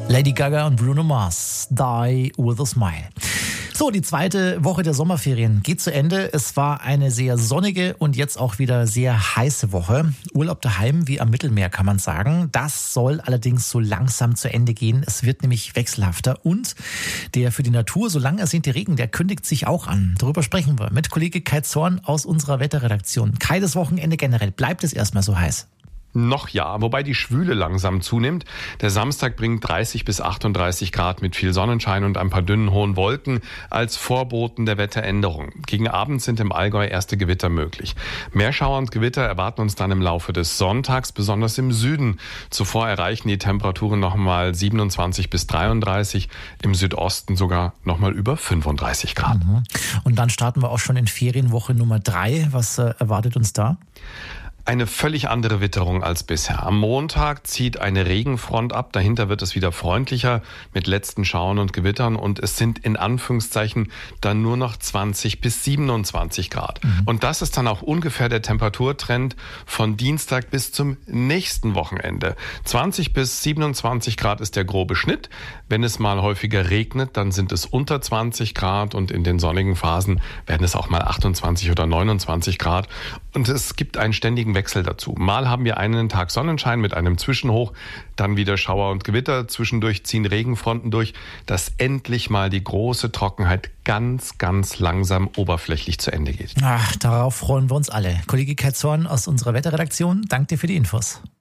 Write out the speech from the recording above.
Lady Gaga und Bruno Mars, Die with a Smile. So, die zweite Woche der Sommerferien geht zu Ende. Es war eine sehr sonnige und jetzt auch wieder sehr heiße Woche. Urlaub daheim wie am Mittelmeer, kann man sagen. Das soll allerdings so langsam zu Ende gehen. Es wird nämlich wechselhafter und der für die Natur so lang ersehnte Regen, der kündigt sich auch an. Darüber sprechen wir mit Kollege Kai Zorn aus unserer Wetterredaktion. Kai, das Wochenende generell, bleibt es erstmal so heiß? Noch ja, wobei die Schwüle langsam zunimmt. Der Samstag bringt 30 bis 38 Grad mit viel Sonnenschein und ein paar dünnen hohen Wolken als Vorboten der Wetteränderung. Gegen Abend sind im Allgäu erste Gewitter möglich. Meerschauer und Gewitter erwarten uns dann im Laufe des Sonntags, besonders im Süden. Zuvor erreichen die Temperaturen nochmal 27 bis 33, im Südosten sogar nochmal über 35 Grad. Und dann starten wir auch schon in Ferienwoche Nummer 3. Was erwartet uns da? Eine völlig andere Witterung als bisher. Am Montag zieht eine Regenfront ab. Dahinter wird es wieder freundlicher mit letzten Schauern und Gewittern. Und es sind in Anführungszeichen dann nur noch 20 bis 27 Grad. Und das ist dann auch ungefähr der Temperaturtrend von Dienstag bis zum nächsten Wochenende. 20 bis 27 Grad ist der grobe Schnitt. Wenn es mal häufiger regnet, dann sind es unter 20 Grad. Und in den sonnigen Phasen werden es auch mal 28 oder 29 Grad. Und es gibt einen ständigen Wechsel dazu. Mal haben wir einen Tag Sonnenschein mit einem Zwischenhoch, dann wieder Schauer und Gewitter, zwischendurch ziehen Regenfronten durch, dass endlich mal die große Trockenheit ganz, ganz langsam oberflächlich zu Ende geht. Ach, darauf freuen wir uns alle. Kollege Kai Zorn aus unserer Wetterredaktion, danke dir für die Infos.